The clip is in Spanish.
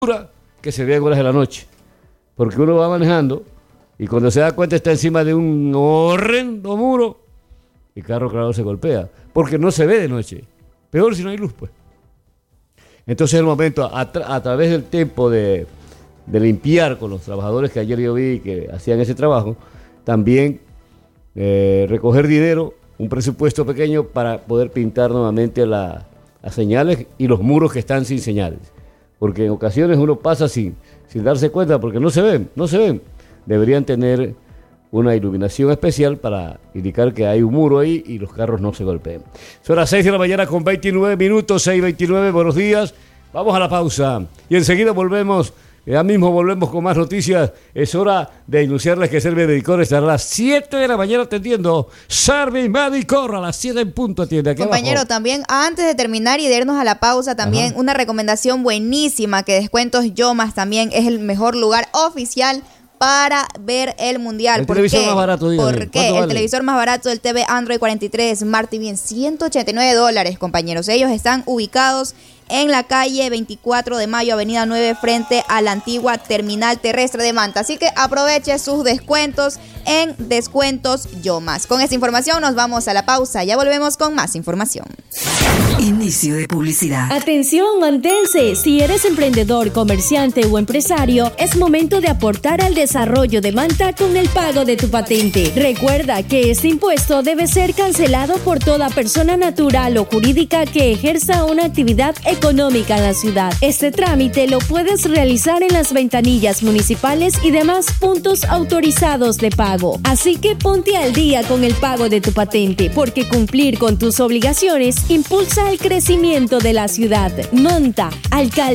que se vea en horas de la noche. Porque uno va manejando y cuando se da cuenta está encima de un horrendo muro y el carro, claro, se golpea. Porque no se ve de noche. Peor si no hay luz, pues. Entonces es el momento, a través del tiempo de limpiar con los trabajadores que ayer yo vi que hacían ese trabajo, también recoger dinero, un presupuesto pequeño para poder pintar nuevamente las señales y los muros que están sin señales. Porque en ocasiones uno pasa sin darse cuenta porque no se ven. Deberían tener una iluminación especial para indicar que hay un muro ahí y los carros no se golpeen. Son las 6 de la mañana con 29 minutos, 6:29, buenos días. Vamos a la pausa y enseguida volvemos. Ya mismo volvemos con más noticias. Es hora de anunciarles que Service Medicor estará a las 7 de la mañana atendiendo. Service Medicor a las 7 en punto atiende. Aquí compañero, abajo. También antes de terminar y de irnos a la pausa, también una recomendación buenísima, que Descuentos Yomas también es el mejor lugar oficial para ver el mundial. El televisor más barato, dígame. ¿Por qué? El televisor más barato del TV Android 43 Smart TV en $189, compañeros. Ellos están ubicados en la calle 24 de Mayo, avenida 9, frente a la antigua terminal terrestre de Manta. Así que aproveche sus descuentos en Descuentos Yomas. Con esta información nos vamos a la pausa. Ya volvemos con más información. Inicio de publicidad. Atención, mantense. Si eres emprendedor, comerciante o empresario, es momento de aportar al desarrollo de Manta con el pago de tu patente. Recuerda que este impuesto debe ser cancelado por toda persona natural o jurídica que ejerza una actividad económica en la ciudad. Este trámite lo puedes realizar en las ventanillas municipales y demás puntos autorizados de pago. Así que ponte al día con el pago de tu patente, porque cumplir con tus obligaciones impulsa el crecimiento de la ciudad. Manta, alcalde.